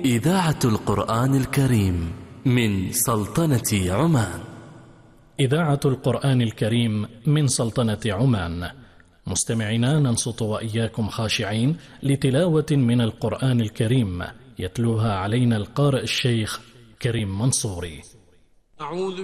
إذاعة القرآن الكريم من سلطنة عمان. إذاعة القرآن الكريم من سلطنة عمان. مستمعينا، ننصت وإياكم خاشعين لتلاوة من القرآن الكريم يتلوها علينا القارئ الشيخ كريم منصوري. أعوذ